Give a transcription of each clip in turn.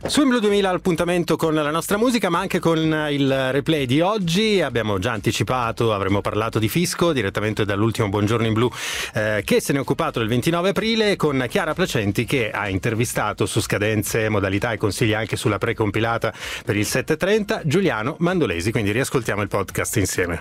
Su In Blu 2000 appuntamento con la nostra musica, ma anche con il replay di oggi. Abbiamo già anticipato, avremmo parlato di fisco direttamente dall'ultimo Buongiorno in Blu che se ne è occupato il 29 aprile con Chiara Placenti, che ha intervistato su scadenze, modalità e consigli anche sulla precompilata per il 7:30 Giuliano Mandolesi, quindi riascoltiamo il podcast insieme.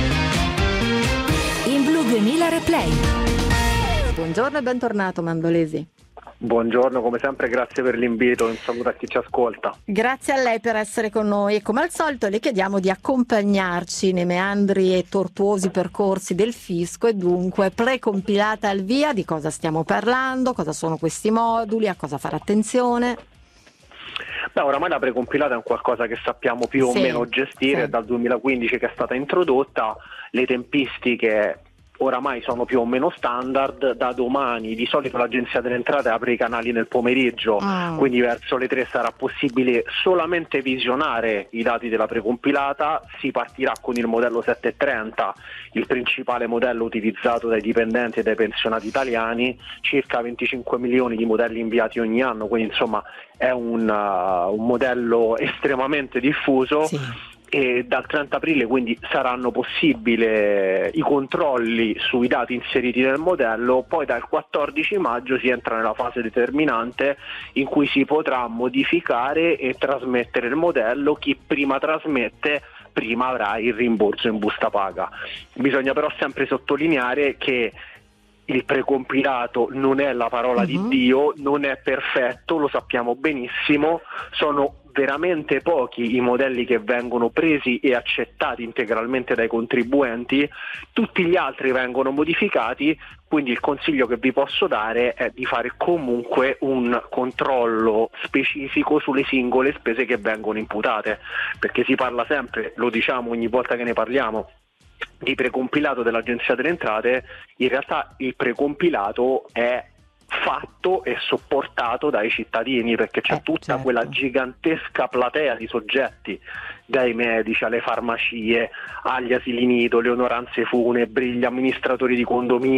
In Blu 2000 replay. Buongiorno e bentornato Mandolesi. Buongiorno, come sempre grazie per l'invito, un saluto a chi ci ascolta. Grazie a lei per essere con noi e come al solito le chiediamo di accompagnarci nei meandri e tortuosi percorsi del fisco e dunque precompilata al via, di cosa stiamo parlando, cosa sono questi moduli, a cosa fare attenzione. Beh, oramai la precompilata è un qualcosa che sappiamo più o meno gestire, è dal 2015 che è stata introdotta, le tempistiche oramai sono più o meno standard. Da domani di solito l'Agenzia delle Entrate apre i canali nel pomeriggio, quindi verso le 3 sarà possibile solamente visionare i dati della precompilata. Si partirà con il modello 730, il principale modello utilizzato dai dipendenti e dai pensionati italiani, circa 25 milioni di modelli inviati ogni anno, quindi insomma è un modello estremamente diffuso. Sì. E dal 30 aprile quindi saranno possibili i controlli sui dati inseriti nel modello, poi dal 14 maggio si entra nella fase determinante in cui si potrà modificare e trasmettere il modello. Chi prima trasmette prima avrà il rimborso in busta paga. Bisogna però sempre sottolineare che il precompilato non è la parola di Dio, non è perfetto, lo sappiamo benissimo, sono veramente pochi i modelli che vengono presi e accettati integralmente dai contribuenti, tutti gli altri vengono modificati, quindi il consiglio che vi posso dare è di fare comunque un controllo specifico sulle singole spese che vengono imputate, perché si parla sempre, lo diciamo ogni volta che ne parliamo, di precompilato dell'Agenzia delle Entrate. In realtà il precompilato è fatto e sopportato dai cittadini, perché c'è tutta quella gigantesca platea di soggetti, dai medici alle farmacie, agli asili nido, le onoranze funebri, gli amministratori di condomini,